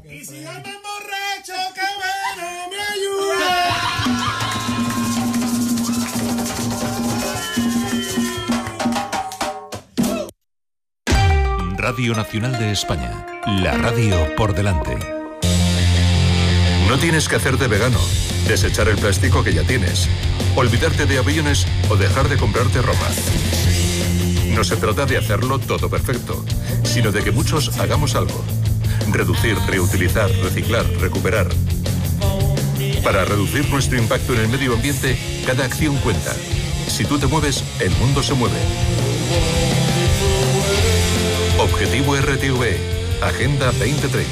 Y si yo me emborracho, qué bueno me ayuda. Radio Nacional de España, la radio por delante. No tienes que hacerte vegano, desechar el plástico que ya tienes, olvidarte de aviones o dejar de comprarte ropa. No se trata de hacerlo todo perfecto, sino de que muchos hagamos algo. Reducir, reutilizar, reciclar, recuperar. Para reducir nuestro impacto en el medio ambiente, cada acción cuenta. Si tú te mueves, el mundo se mueve. Objetivo RTV, Agenda 2030.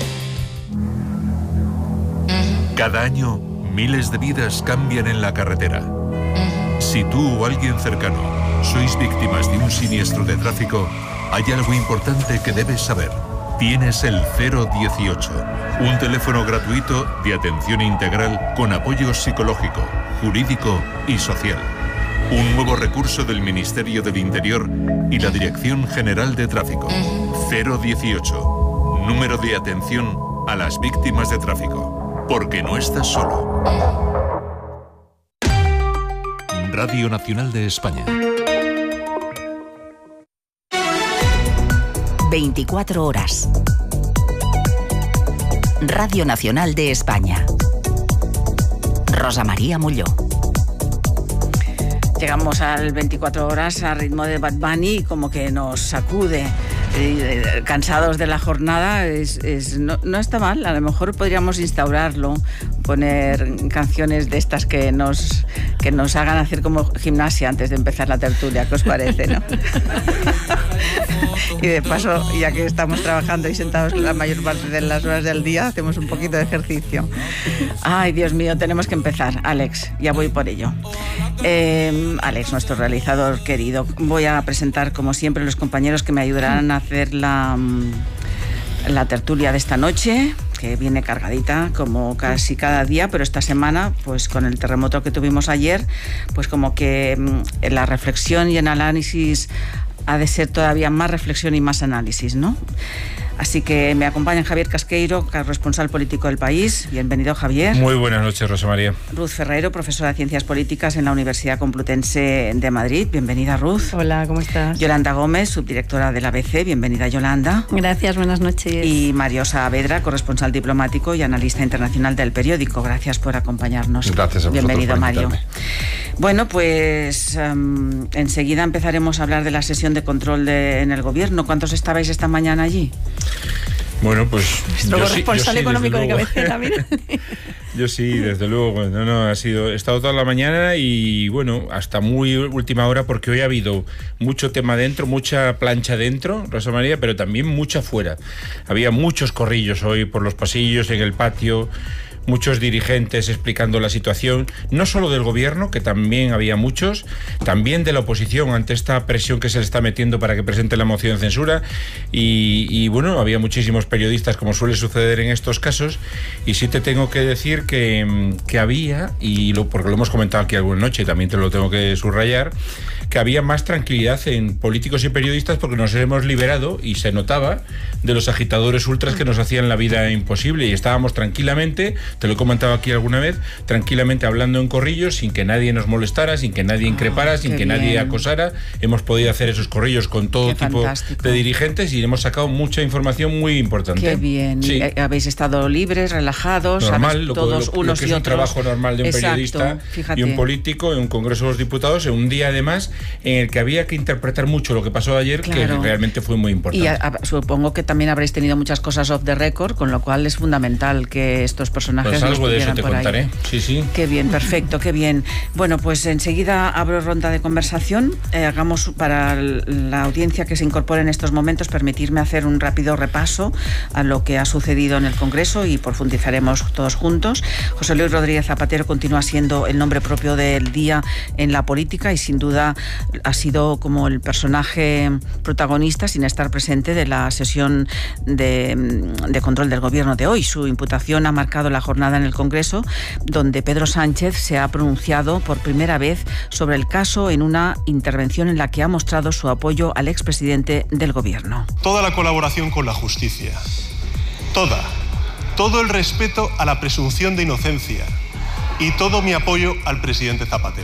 Cada año, miles de vidas cambian en la carretera. Si tú o alguien cercano sois víctimas de un siniestro de tráfico, hay algo importante que debes saber. Tienes el 018, un teléfono gratuito de atención integral con apoyo psicológico, jurídico y social. Un nuevo recurso del Ministerio del Interior y la Dirección General de Tráfico. 018, número de atención a las víctimas de tráfico. Porque no estás solo. Radio Nacional de España. 24 horas. Radio Nacional de España. Rosa María Molló. Llegamos al 24 horas a ritmo de Bad Bunny y como que nos sacude. Cansados de la jornada, no está mal. A lo mejor podríamos instaurarlo, poner canciones de estas que nos hagan hacer como gimnasia antes de empezar la tertulia. ¿Qué os parece, no? Y de paso, ya que estamos trabajando y sentados la mayor parte de las horas del día, hacemos un poquito de ejercicio. Ay, Dios mío, tenemos que empezar. Alex, ya voy por ello. Alex, nuestro realizador querido, voy a presentar como siempre los compañeros que me ayudarán a hacer la tertulia de esta noche, que viene cargadita como casi cada día, pero esta semana, pues con el terremoto que tuvimos ayer, pues como que la reflexión y el análisis ha de ser todavía más reflexión y más análisis, ¿no? Así que me acompañan Javier Casqueiro, corresponsal político del País. Bienvenido, Javier. Muy buenas noches, Rosa María. Ruth Ferreiro, profesora de Ciencias Políticas en la Universidad Complutense de Madrid. Bienvenida, Ruth. Hola, ¿cómo estás? Yolanda Gómez, subdirectora del ABC. Bienvenida, Yolanda. Gracias, buenas noches. Y Mario Saavedra, corresponsal diplomático y analista internacional del periódico. Gracias por acompañarnos. Gracias a vosotros. Bienvenido, por Mario. invitarme. Bueno, pues enseguida empezaremos a hablar de la sesión de control en el gobierno. ¿Cuántos estabais esta mañana allí? Bueno, pues nuestro responsable económico de cabecera, mira. Yo sí, desde luego. He estado toda la mañana y bueno, hasta muy última hora, porque hoy ha habido mucho tema dentro, mucha plancha dentro, Rosa María, pero también mucha fuera. Había muchos corrillos hoy por los pasillos, en el patio, muchos dirigentes explicando la situación, no solo del gobierno, que también había muchos, también de la oposición ante esta presión que se le está metiendo para que presente la moción de censura y bueno, había muchísimos periodistas, como suele suceder en estos casos, y sí te tengo que decir que había, porque lo hemos comentado aquí alguna noche y también te lo tengo que subrayar, que había más tranquilidad en políticos y periodistas porque nos hemos liberado, y se notaba, de los agitadores ultras que nos hacían la vida imposible, y estábamos tranquilamente, te lo he comentado aquí alguna vez, tranquilamente hablando en corrillos, sin que nadie nos molestara, sin que nadie increpara, sin que nadie acosara. Hemos podido hacer esos corrillos con todo tipo de dirigentes y hemos sacado mucha información muy importante. Qué bien. Sí. Habéis estado libres, relajados, normal, todos unos que y es otros. Un trabajo normal de un periodista y un político en un Congreso de los Diputados, en un día además en el que había que interpretar mucho lo que pasó ayer, que realmente fue muy importante. Y supongo que también habréis tenido muchas cosas off the record, con lo cual es fundamental que estos personajes pues algo de eso te contaré. Ahí. Sí. Qué bien, perfecto, qué bien. Bueno, pues enseguida abro ronda de conversación. Hagamos para la audiencia que se incorpore en estos momentos, permitirme hacer un rápido repaso a lo que ha sucedido en el Congreso y profundizaremos todos juntos. José Luis Rodríguez Zapatero continúa siendo el nombre propio del día en la política y sin duda ha sido como el personaje protagonista, sin estar presente, de la sesión de control del gobierno de hoy. Su imputación ha marcado la jornada en el Congreso, donde Pedro Sánchez se ha pronunciado por primera vez sobre el caso en una intervención en la que ha mostrado su apoyo al expresidente del gobierno. Toda la colaboración con la justicia, toda, todo el respeto a la presunción de inocencia y todo mi apoyo al presidente Zapatero.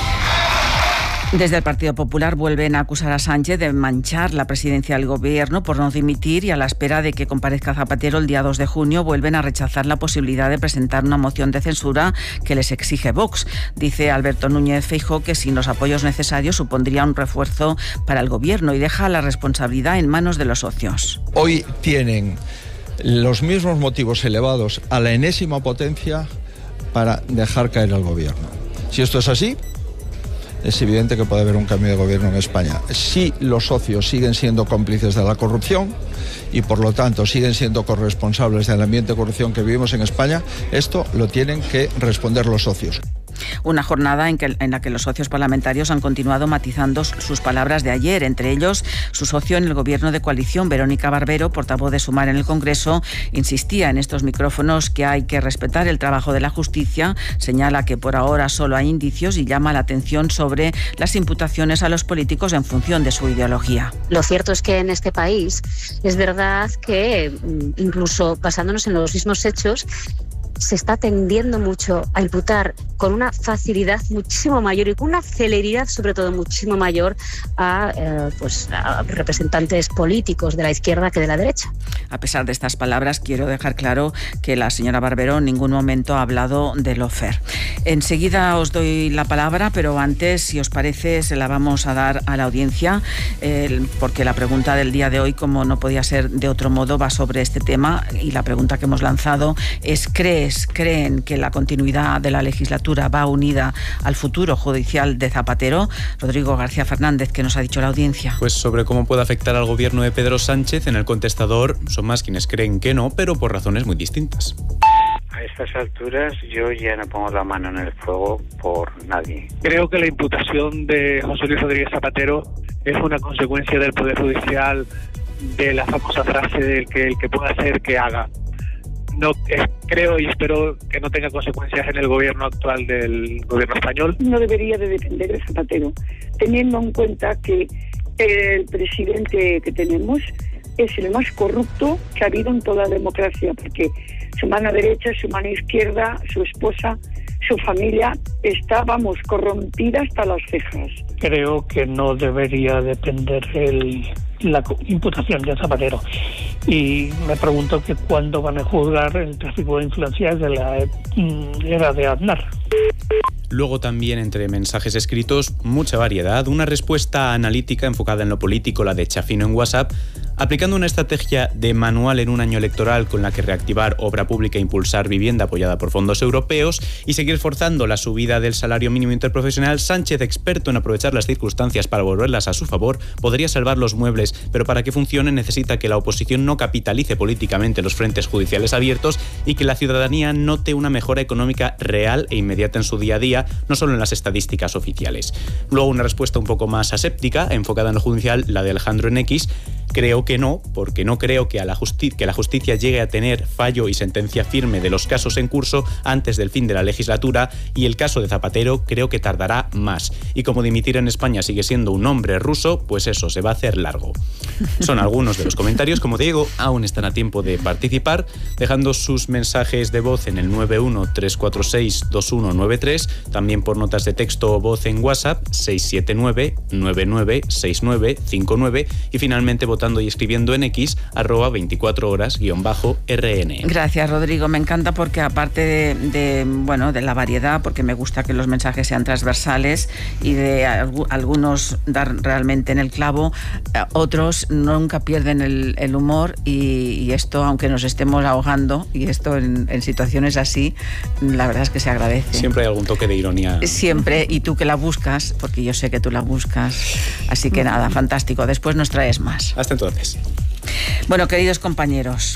Desde el Partido Popular vuelven a acusar a Sánchez de manchar la presidencia del gobierno por no dimitir, y a la espera de que comparezca Zapatero el día 2 de junio vuelven a rechazar la posibilidad de presentar una moción de censura que les exige Vox. Dice Alberto Núñez Feijóo que sin los apoyos necesarios supondría un refuerzo para el gobierno y deja la responsabilidad en manos de los socios. Hoy tienen los mismos motivos elevados a la enésima potencia para dejar caer al gobierno. Si esto es así, es evidente que puede haber un cambio de gobierno en España. Si los socios siguen siendo cómplices de la corrupción y por lo tanto siguen siendo corresponsables del ambiente de corrupción que vivimos en España, esto lo tienen que responder los socios. Una jornada en la que los socios parlamentarios han continuado matizando sus palabras de ayer, entre ellos su socio en el gobierno de coalición, Verónica Barbero, portavoz de Sumar en el Congreso, insistía en estos micrófonos que hay que respetar el trabajo de la justicia, señala que por ahora solo hay indicios y llama la atención sobre las imputaciones a los políticos en función de su ideología. Lo cierto es que en este país es verdad que, incluso basándonos en los mismos hechos, se está tendiendo mucho a imputar con una facilidad muchísimo mayor y con una celeridad sobre todo muchísimo mayor a representantes políticos de la izquierda que de la derecha. A pesar de estas palabras, quiero dejar claro que la señora Barbero en ningún momento ha hablado de lawfare. Enseguida os doy la palabra, pero antes, si os parece, se la vamos a dar a la audiencia, porque la pregunta del día de hoy, como no podía ser de otro modo, va sobre este tema, y la pregunta que hemos lanzado es: ¿creen que la continuidad de la legislatura va unida al futuro judicial de Zapatero? Rodrigo García Fernández, ¿qué nos ha dicho la audiencia? Pues sobre cómo puede afectar al gobierno de Pedro Sánchez, en el contestador son más quienes creen que no, pero por razones muy distintas. A estas alturas yo ya no pongo la mano en el fuego por nadie. Creo que la imputación de José Luis Rodríguez Zapatero es una consecuencia del Poder Judicial, de la famosa frase del que el que pueda hacer, que haga. No creo y espero que no tenga consecuencias en el gobierno actual del gobierno español. No debería de depender de Zapatero, teniendo en cuenta que el presidente que tenemos es el más corrupto que ha habido en toda la democracia, porque su mano derecha, su mano izquierda, su esposa, su familia está, corrompida hasta las cejas. Creo que no debería depender la imputación de Zapatero, y me pregunto que cuándo van a juzgar el tráfico de influencias de la era de Aznar. Luego también, entre mensajes escritos, mucha variedad, una respuesta analítica enfocada en lo político, la de Chafino en WhatsApp, aplicando una estrategia de manual en un año electoral con la que reactivar obra pública e impulsar vivienda apoyada por fondos europeos y seguir forzando la subida del salario mínimo interprofesional. Sánchez, experto en aprovechar las circunstancias para volverlas a su favor, podría salvar los muebles, pero para que funcione necesita que la oposición no capitalice políticamente los frentes judiciales abiertos y que la ciudadanía note una mejora económica real e inmediata en su día a día, no solo en las estadísticas oficiales. Luego una respuesta un poco más aséptica, enfocada en lo judicial, la de Alejandro en X. Creo que no, porque no creo que la justicia llegue a tener fallo y sentencia firme de los casos en curso antes del fin de la legislatura, y el caso de Zapatero creo que tardará más. Y como dimitir en España sigue siendo un nombre ruso, pues eso, se va a hacer largo. Son algunos de los comentarios. Como te digo, aún están a tiempo de participar, dejando sus mensajes de voz en el 913462193, también por notas de texto o voz en WhatsApp 679996959, y finalmente votando y escribiendo en X @24horas_RN. Gracias, Rodrigo. Me encanta porque aparte de la variedad, porque me gusta que los mensajes sean transversales y de algunos dar realmente en el clavo, otros nunca pierden el humor, y esto, aunque nos estemos ahogando, y esto en situaciones así, la verdad es que se agradece. Siempre hay algún toque de ironía. Siempre, y tú que la buscas, porque yo sé que tú la buscas. Así que nada, fantástico. Después nos traes más. Hasta entonces. Bueno, queridos compañeros,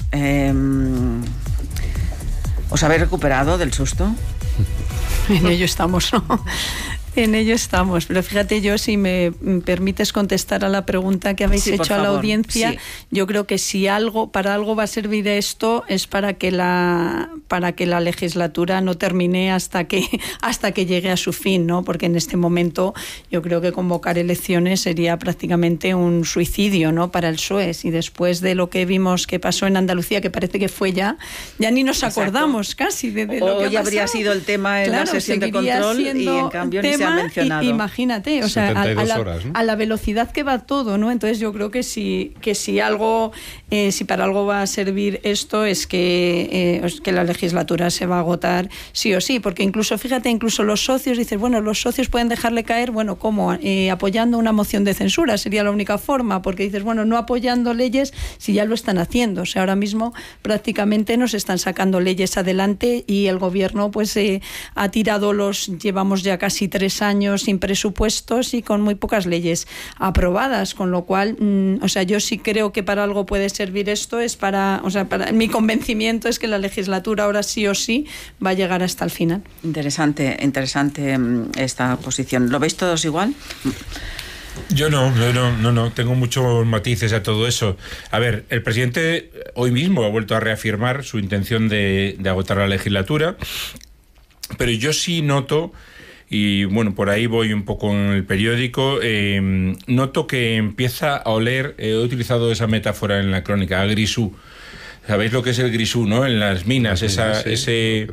¿os habéis recuperado del susto? En ello estamos, ¿no? En ello estamos, pero fíjate, yo, si me permites contestar a la pregunta que habéis hecho a la audiencia, yo creo que si para algo va a servir esto es para que la legislatura no termine hasta que llegue a su fin, ¿no? Porque en este momento yo creo que convocar elecciones sería prácticamente un suicidio, ¿no?, para el PSOE. Y después de lo que vimos que pasó en Andalucía, que parece que fue ya ni nos acordamos casi de lo que ha pasado. Hoy habría sido el tema en la sesión de control y en cambio ni se ha mencionado. Imagínate, o sea, a la velocidad que va todo, ¿no? Entonces yo creo que si para algo va a servir esto es que la legislatura se va a agotar sí o sí, porque incluso los socios dicen, bueno, los socios pueden dejarle caer, bueno, ¿cómo? Apoyando una moción de censura sería la única forma, porque dices, bueno, no apoyando leyes si ya lo están haciendo. O sea, ahora mismo prácticamente nos están sacando leyes adelante y el gobierno pues ha tirado llevamos ya casi 3 años sin presupuestos y con muy pocas leyes aprobadas, con lo cual, yo sí creo que para algo puede servir esto, mi convencimiento es que la legislatura ahora sí o sí va a llegar hasta el final. Interesante esta posición. ¿Lo veis todos igual? Yo no, tengo muchos matices a todo eso. A ver, el presidente hoy mismo ha vuelto a reafirmar su intención de agotar la legislatura, pero yo sí noto, y bueno, por ahí voy un poco en el periódico, noto que empieza a oler, he utilizado esa metáfora en la crónica, a grisú. ¿Sabéis lo que es el grisú, no? En las minas, esa especie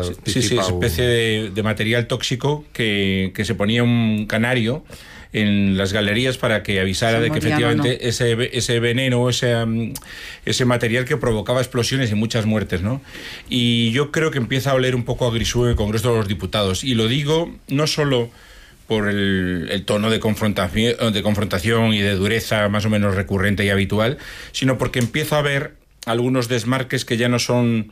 de material tóxico que se ponía un canario en las galerías para que avisara de que efectivamente ese veneno, ese material que provocaba explosiones y muchas muertes, ¿no? Y yo creo que empieza a oler un poco a grisú en el Congreso de los Diputados. Y lo digo no solo por el tono de confrontación y de dureza más o menos recurrente y habitual, sino porque empiezo a ver algunos desmarques que ya no son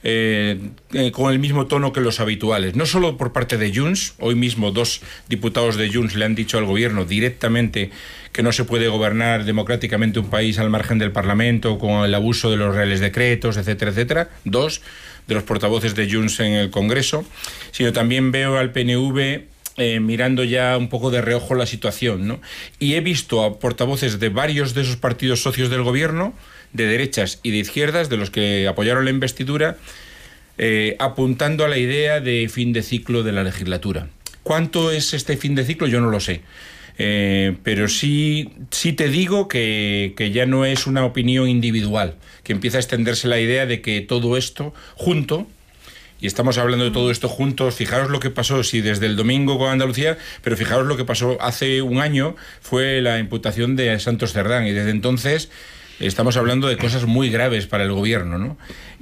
con el mismo tono que los habituales. No solo por parte de Junts, hoy mismo 2 diputados de Junts le han dicho al gobierno directamente que no se puede gobernar democráticamente un país al margen del Parlamento con el abuso de los reales decretos, etcétera, etcétera. 2 de los portavoces de Junts en el Congreso, sino también veo al PNV mirando ya un poco de reojo la situación, ¿no? Y he visto a portavoces de varios de esos partidos socios del gobierno, de derechas y de izquierdas, de los que apoyaron la investidura, apuntando a la idea de fin de ciclo de la legislatura. ¿Cuánto es este fin de ciclo? Yo no lo sé. Pero sí te digo que ya no es una opinión individual, que empieza a extenderse la idea de que todo esto junto, y estamos hablando de todo esto juntos, fijaros lo que pasó, sí, desde el domingo con Andalucía, pero fijaros lo que pasó hace un año, fue la imputación de Santos Cerdán, y desde entonces estamos hablando de cosas muy graves para el gobierno, ¿no?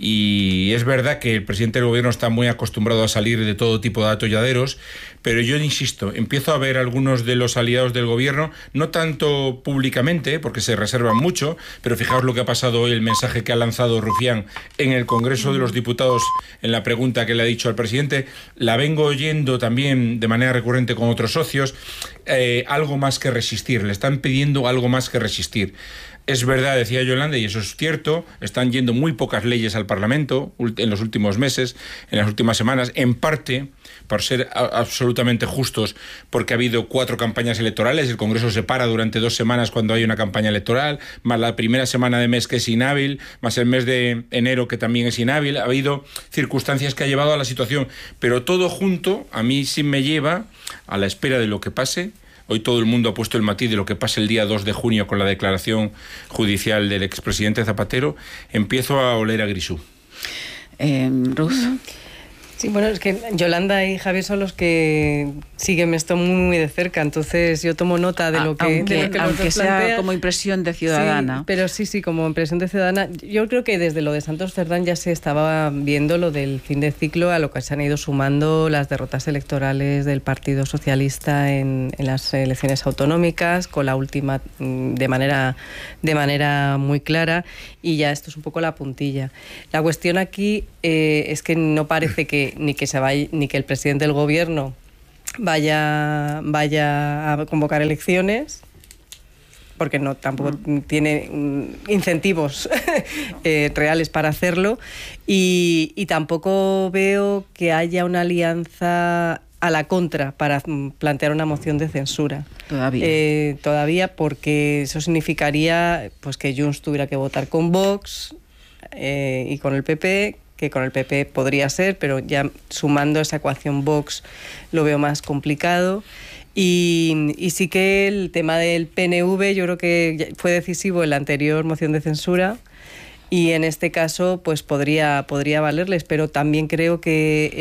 Y es verdad que el presidente del gobierno está muy acostumbrado a salir de todo tipo de atolladeros, pero yo insisto, empiezo a ver algunos de los aliados del gobierno, no tanto públicamente, porque se reservan mucho, pero fijaos lo que ha pasado hoy, el mensaje que ha lanzado Rufián en el Congreso de los Diputados, en la pregunta que le ha dicho al presidente, la vengo oyendo también de manera recurrente con otros socios, algo más que resistir, le están pidiendo algo más que resistir. Es verdad, decía Yolanda, y eso es cierto, están yendo muy pocas leyes al Parlamento en los últimos meses, en las últimas semanas, en parte, por ser absolutamente justos, porque ha habido 4 campañas electorales, el Congreso se para durante 2 semanas cuando hay una campaña electoral, más la primera semana de mes que es inhábil, más el mes de enero que también es inhábil, ha habido circunstancias que ha llevado a la situación, pero todo junto a mí sí me lleva a la espera de lo que pase. Hoy todo el mundo ha puesto el matiz de lo que pase el día 2 de junio con la declaración judicial del expresidente Zapatero. Empiezo a oler a grisú. Ruth. Sí, bueno, es que Yolanda y Javier son los que siguen esto muy de cerca, entonces yo tomo nota de lo que aunque sea plantea, como impresión de ciudadana. Sí, pero sí, como impresión de ciudadana. Yo creo que desde lo de Santos Cerdán ya se estaba viendo lo del fin de ciclo, a lo que se han ido sumando las derrotas electorales del Partido Socialista en las elecciones autonómicas, con la última de manera muy clara, y ya esto es un poco la puntilla. La cuestión aquí es que no parece que ni que el presidente del gobierno vaya a convocar elecciones, porque tampoco tiene incentivos reales para hacerlo, y tampoco veo que haya una alianza a la contra para plantear una moción de censura. Todavía, porque eso significaría pues que Junts tuviera que votar con Vox y con el PP, que con el PP podría ser, pero ya sumando esa ecuación Vox lo veo más complicado. Y sí que el tema del PNV yo creo que fue decisivo en la anterior moción de censura, y en este caso pues podría valerles, pero también creo que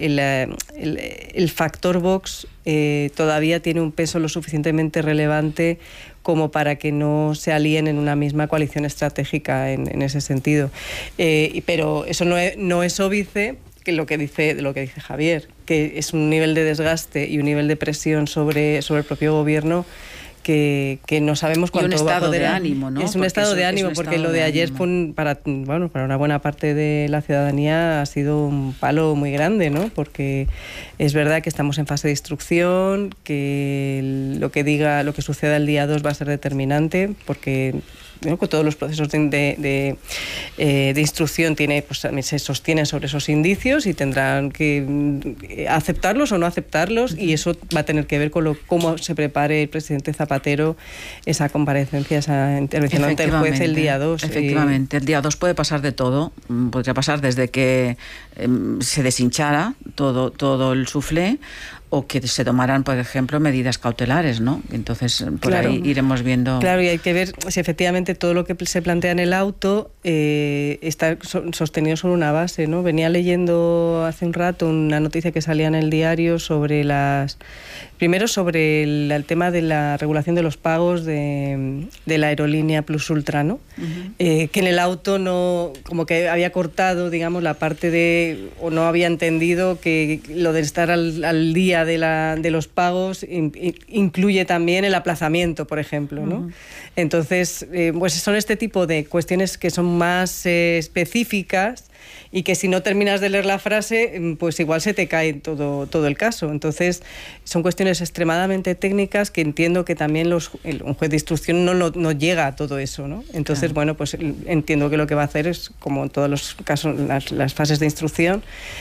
el factor Vox todavía tiene un peso lo suficientemente relevante como para que no se alíen en una misma coalición estratégica en ese sentido. Pero eso no es óbice que lo que dice Javier, que es un nivel de desgaste y un nivel de presión sobre el propio gobierno que no sabemos cuánto va a poder. Un estado de ánimo, ¿no? Es un estado de ánimo, porque lo de ayer para una buena parte de la ciudadanía ha sido un palo muy grande, ¿no? Porque es verdad que estamos en fase de instrucción, que lo que suceda el día 2 va a ser determinante, porque con todos los procesos de instrucción también se sostienen sobre esos indicios y tendrán que aceptarlos o no aceptarlos, y eso va a tener que ver con cómo se prepare el presidente Zapatero esa comparecencia, esa intervención ante el juez el día 2. Efectivamente, el día 2 puede pasar de todo. Podría pasar desde que se deshinchara todo el suflé, o que se tomaran, por ejemplo, medidas cautelares, ¿no? Entonces, ahí iremos viendo. Claro, y hay que ver si efectivamente todo lo que se plantea en el auto está sostenido sobre una base, ¿no? Venía leyendo hace un rato una noticia que salía en el diario sobre primero sobre el tema de la regulación de los pagos de la aerolínea Plus Ultra, ¿no? Que en el auto como que había cortado, digamos, la parte o no había entendido que lo de estar al día de los pagos incluye también el aplazamiento, por ejemplo, ¿no? Entonces, pues son este tipo de cuestiones que son más específicas, y que si no terminas de leer la frase, pues igual se te cae todo el caso. Entonces, son cuestiones extremadamente técnicas que entiendo que también un juez de instrucción no llega a todo eso, ¿no? Entonces, bueno, pues entiendo que lo que va a hacer es, como en todos los casos, las fases de instrucción,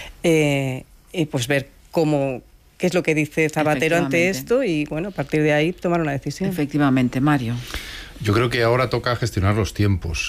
pues ver qué es lo que dice Zapatero ante esto, y bueno, a partir de ahí tomar una decisión. Efectivamente, Mario. Yo creo que ahora toca gestionar los tiempos,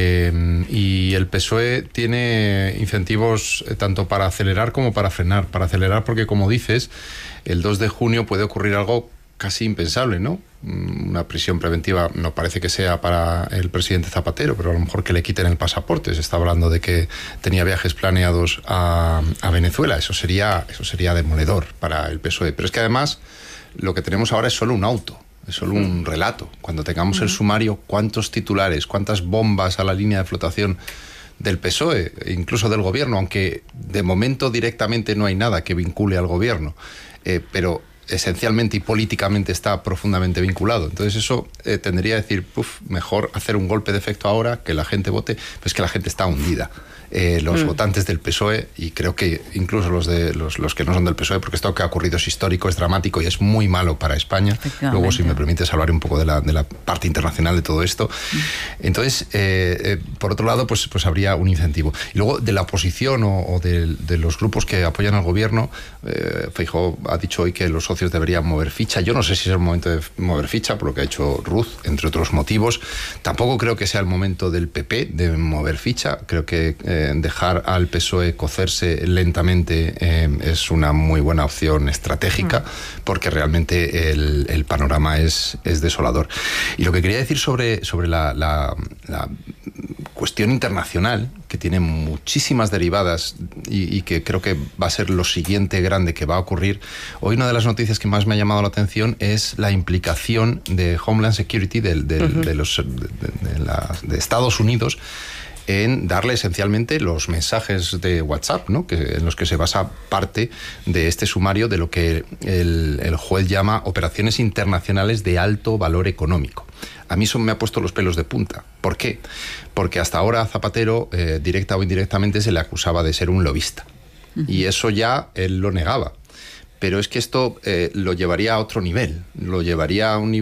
y el PSOE tiene incentivos tanto para acelerar como para frenar. Para acelerar porque, como dices, el 2 de junio puede ocurrir algo casi impensable, ¿no? Una prisión preventiva no parece que sea para el presidente Zapatero, pero a lo mejor que le quiten el pasaporte. Se está hablando de que tenía viajes planeados a Venezuela. Eso sería demoledor para el PSOE. Pero es que además lo que tenemos ahora es solo un auto. Es solo un relato. Cuando tengamos el sumario, ¿cuántos titulares, cuántas bombas a la línea de flotación del PSOE, incluso del gobierno? Aunque de momento directamente no hay nada que vincule al gobierno, pero esencialmente y políticamente está profundamente vinculado. Entonces eso tendría a decir, mejor hacer un golpe de efecto ahora, que la gente vote. Pues es que la gente está hundida. Los votantes del PSOE, y creo que incluso los que no son del PSOE, porque esto que ha ocurrido es histórico, es dramático y es muy malo para España. Luego, si me permites, hablar un poco de la parte internacional de todo esto. Entonces, por otro lado, pues habría un incentivo. Y luego, de la oposición o de los grupos que apoyan al gobierno, Feijóo ha dicho hoy que los socios deberían mover ficha. Yo no sé si es el momento de mover ficha, por lo que ha hecho Ruz, entre otros motivos. Tampoco creo que sea el momento del PP de mover ficha. Creo que dejar al PSOE cocerse lentamente es una muy buena opción estratégica, porque realmente el panorama es desolador. Y lo que quería decir sobre la cuestión internacional, que tiene muchísimas derivadas y que creo que va a ser lo siguiente grande que va a ocurrir. Hoy una de las noticias que más me ha llamado la atención es la implicación de Homeland Security de Estados Unidos en darle esencialmente los mensajes de WhatsApp, ¿no? En los que se basa parte de este sumario de lo que el juez llama operaciones internacionales de alto valor económico. A mí eso me ha puesto los pelos de punta. ¿Por qué? Porque hasta ahora a Zapatero, directa o indirectamente, se le acusaba de ser un lobista. Y eso ya él lo negaba. Pero es que esto lo llevaría a otro nivel. Lo llevaría a un nivel